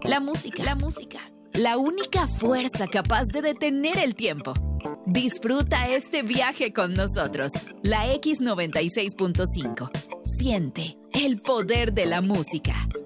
La música. La música. La única fuerza capaz de detener el tiempo. Disfruta este viaje con nosotros. La X96.5. Siente el poder de la música.